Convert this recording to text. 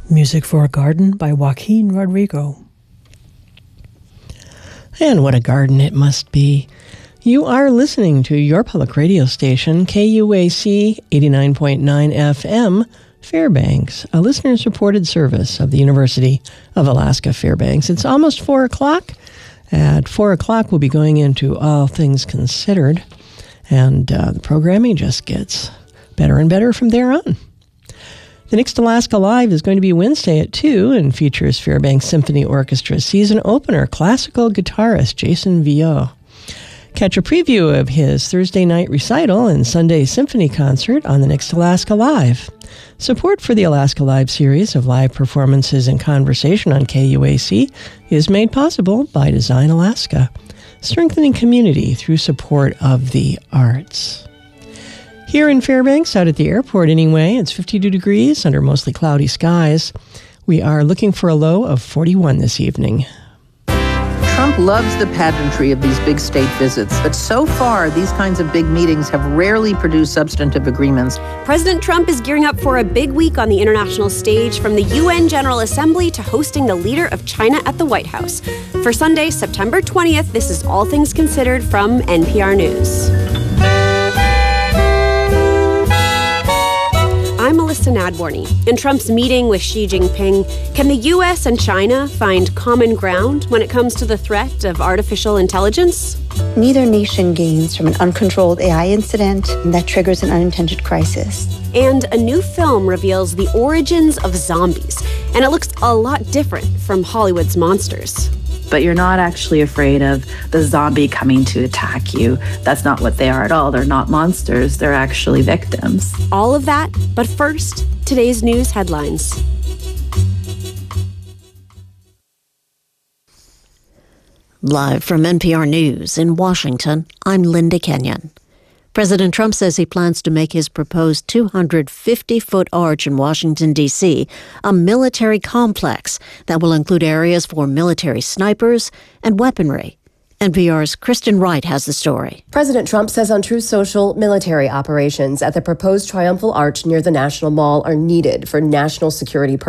Music for a Garden by Joaquin Rodrigo. And what a garden it must be. You are listening to your public radio station, KUAC 89.9 FM, Fairbanks, a listener's reported service of the University of Alaska Fairbanks. It's almost 4 o'clock. At 4 o'clock, we'll be going into All Things Considered, and the programming just gets better and better from there on. The next Alaska Live is going to be Wednesday at 2 and features Fairbanks Symphony Orchestra season opener, classical guitarist Jason Viau. Catch a preview of his Thursday night recital and Sunday symphony concert on the next Alaska Live. Support for the Alaska Live series of live performances and conversation on KUAC is made possible by Design Alaska, strengthening community through support of the arts. Here in Fairbanks, out at the airport anyway, it's 52 degrees under mostly cloudy skies. We are looking for a low of 41 this evening. Trump loves the pageantry of these big state visits, but so far, these kinds of big meetings have rarely produced substantive agreements. President Trump is gearing up for a big week on the international stage, from the UN General Assembly to hosting the leader of China at the White House. For Sunday, September 20th, this is All Things Considered from NPR News. I'm Melissa Nadworny. In Trump's meeting with Xi Jinping, can the U.S. and China find common ground when it comes to the threat of artificial intelligence? Neither nation gains from an uncontrolled AI incident that triggers an unintended crisis. And a new film reveals the origins of zombies, and it looks a lot different from Hollywood's monsters. But you're not actually afraid of the zombie coming to attack you. That's not what they are at all. They're not monsters. They're actually victims. All of that, but first, today's news headlines. Live from NPR News in Washington, I'm Linda Kenyon. President Trump says he plans to make his proposed 250-foot arch in Washington, D.C. a military complex that will include areas for military snipers and weaponry. NPR's Kristen Wright has the story. President Trump says on Truth Social, military operations at the proposed Triumphal Arch near the National Mall are needed for national security purposes.